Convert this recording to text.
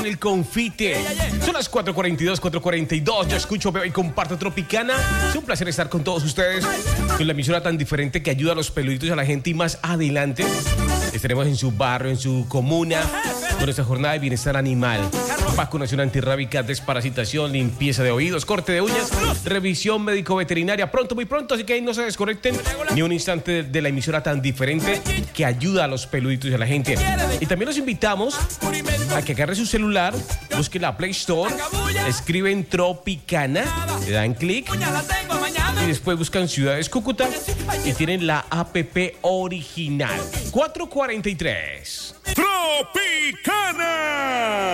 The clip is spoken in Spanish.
El confite. Son las 4:42. Yo escucho, veo y comparto Tropicana. Es un placer estar con todos ustedes en la emisora tan diferente que ayuda a los peluditos y a la gente. Y más adelante estaremos en su barrio, en su comuna, con nuestra jornada de bienestar animal. Vacunación antirrábica, desparasitación, limpieza de oídos, corte de uñas, revisión médico-veterinaria. Pronto, muy pronto, así que ahí no se desconecten ni un instante de la emisora tan diferente que ayuda a los peluditos y a la gente. Y también los invitamos a que agarre su celular, busque la Play Store, escriben Tropicana, le dan clic y después buscan Ciudades Cúcuta y tienen la app original. 4:43. Tropicana.